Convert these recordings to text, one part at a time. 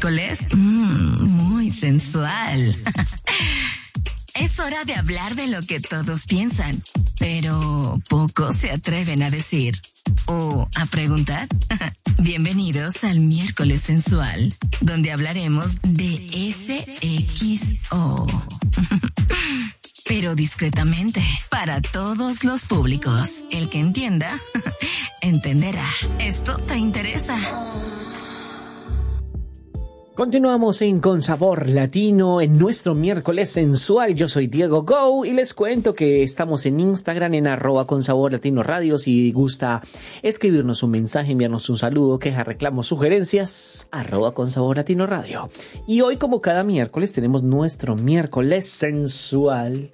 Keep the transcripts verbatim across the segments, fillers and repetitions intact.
miércoles mmm, muy sensual. Es hora de hablar de lo que todos piensan, pero pocos se atreven a decir o a preguntar. Bienvenidos al miércoles sensual, donde hablaremos de sexo. Pero discretamente, para todos los públicos. El que entienda, entenderá. ¿Esto te interesa? Continuamos en Con Sabor Latino en nuestro miércoles sensual. Yo soy Diego Go y les cuento que estamos en Instagram en arroba Con Sabor Latino Radio. Si gusta escribirnos un mensaje, enviarnos un saludo, quejas, reclamos, sugerencias, arroba Con Sabor Latino Radio. Y hoy, como cada miércoles, tenemos nuestro miércoles sensual.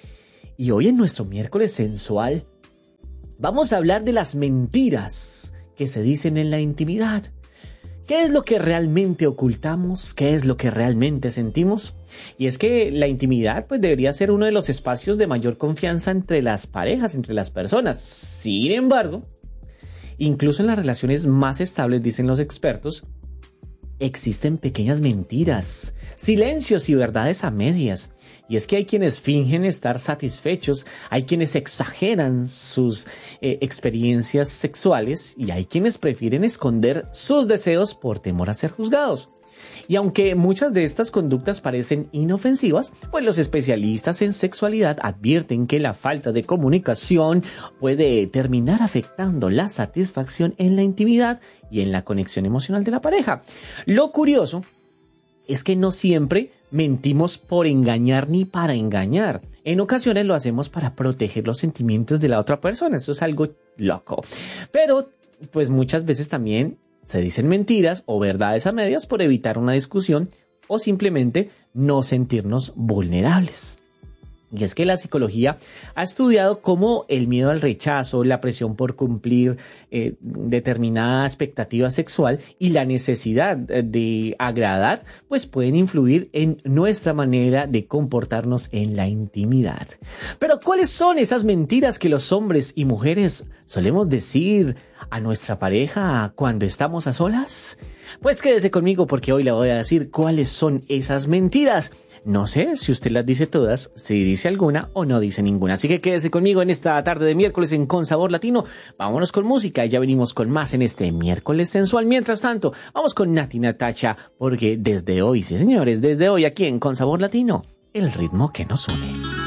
Y hoy en nuestro miércoles sensual vamos a hablar de las mentiras que se dicen en la intimidad. ¿Qué es lo que realmente ocultamos? ¿Qué es lo que realmente sentimos? Y es que la intimidad pues debería ser uno de los espacios de mayor confianza entre las parejas, entre las personas. Sin embargo, incluso en las relaciones más estables, dicen los expertos, existen pequeñas mentiras, silencios y verdades a medias. Y es que hay quienes fingen estar satisfechos, hay quienes exageran sus eh, experiencias sexuales y hay quienes prefieren esconder sus deseos por temor a ser juzgados. Y aunque muchas de estas conductas parecen inofensivas, pues los especialistas en sexualidad advierten que la falta de comunicación puede terminar afectando la satisfacción en la intimidad y en la conexión emocional de la pareja. Lo curioso es que no siempre mentimos por engañar ni para engañar. En ocasiones lo hacemos para proteger los sentimientos de la otra persona. Eso es algo loco. Pero pues muchas veces también se dicen mentiras o verdades a medias por evitar una discusión o simplemente no sentirnos vulnerables. Y es que la psicología ha estudiado cómo el miedo al rechazo, la presión por cumplir eh, determinada expectativa sexual y la necesidad de agradar, pues pueden influir en nuestra manera de comportarnos en la intimidad. Pero ¿cuáles son esas mentiras que los hombres y mujeres solemos decir a nuestra pareja cuando estamos a solas? Pues quédese conmigo porque hoy le voy a decir cuáles son esas mentiras. No sé si usted las dice todas, si dice alguna o no dice ninguna. Así que quédese conmigo en esta tarde de miércoles en Con Sabor Latino. Vámonos con música y ya venimos con más en este miércoles sensual. Mientras tanto, vamos con Nati Natacha, porque desde hoy, sí señores, desde hoy aquí en Con Sabor Latino, el ritmo que nos une.